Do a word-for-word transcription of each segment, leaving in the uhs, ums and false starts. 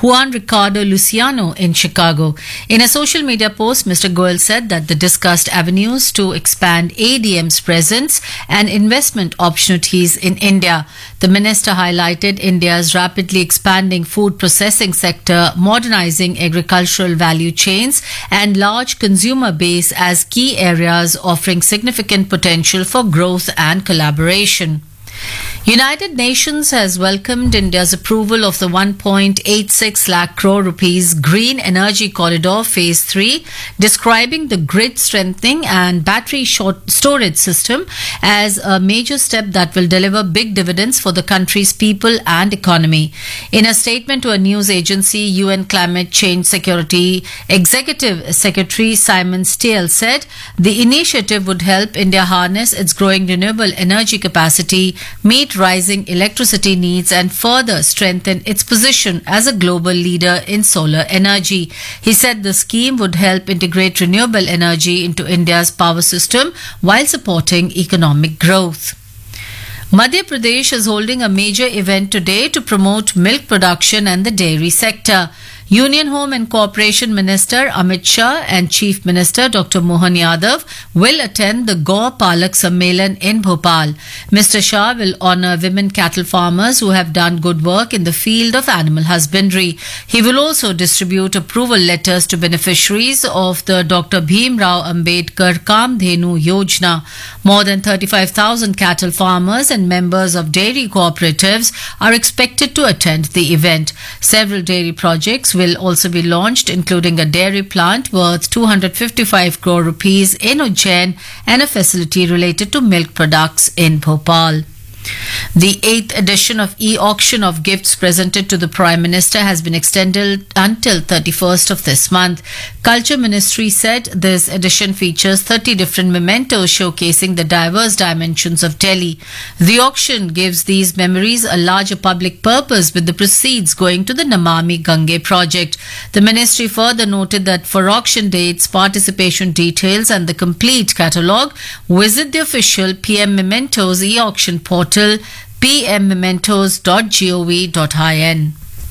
Juan Ricardo Luciano in Chicago. In a social media post, Mister Goel said that the discussed avenues to expand A D M's presence and investment opportunities in India. The minister highlighted India's rapidly expanding food processing sector, modernizing agricultural value chains, and large consumer base as key areas offering significant potential for growth and collaboration. United Nations has welcomed India's approval of the one point eight six lakh crore rupees Green Energy Corridor Phase three, describing the grid strengthening and battery short storage system as a major step that will deliver big dividends for the country's people and economy. In a statement to a news agency, U N Climate Change Security Executive Secretary Simon Stiell said the initiative would help India harness its growing renewable energy capacity, meet rising electricity needs, and further strengthen its position as a global leader in solar energy. He said the scheme would help integrate renewable energy into India's power system while supporting economic growth. Madhya Pradesh is holding a major event today to promote milk production and the dairy sector. Union Home and Corporation Minister Amit Shah and Chief Minister Doctor Mohan Yadav will attend the Gau Palak Sammelan in Bhopal. Mister Shah will honour women cattle farmers who have done good work in the field of animal husbandry. He will also distribute approval letters to beneficiaries of the Doctor Bhim Rao Ambedkar Kamdhenu Yojana. More than thirty-five thousand cattle farmers and members of dairy cooperatives are expected to attend the event. Several dairy projects will also be launched, including a dairy plant worth two hundred fifty-five crore rupees in Ujjain and a facility related to milk products in Bhopal. The eighth edition of e-auction of gifts presented to the Prime Minister has been extended until thirty-first of this month. Culture Ministry said this edition features thirty different mementos showcasing the diverse dimensions of Delhi. The auction gives these memories a larger public purpose, with the proceeds going to the Namami Gange project. The ministry further noted that for auction dates, participation details and the complete catalogue, visit the official P M Mementos e-auction portal p m mementos dot gov dot in.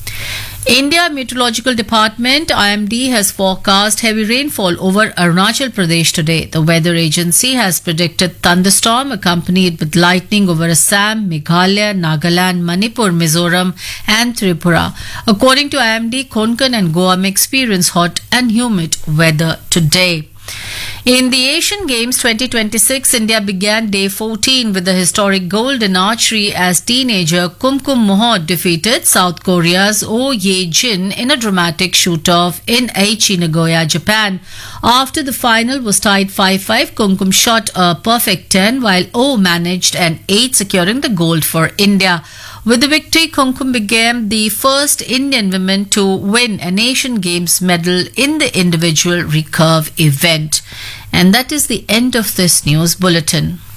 India Meteorological Department I M D has forecast heavy rainfall over Arunachal Pradesh today. The weather agency has predicted thunderstorm accompanied with lightning over Assam, Meghalaya, Nagaland, Manipur, Mizoram and Tripura. According to I M D, Konkan and Goa may experience hot and humid weather today. In the Asian Games twenty twenty-six, India began day fourteen with a historic gold in archery as teenager Kumkum Mohod defeated South Korea's Oh Ye-jin in a dramatic shoot-off in Aichi, Nagoya, Japan. After the final was tied five five, Kumkum shot a perfect ten while Oh managed an eight, securing the gold for India. With the victory, Kumkum became the first Indian woman to win an Asian Games medal in the individual recurve event. And that is the end of this news bulletin.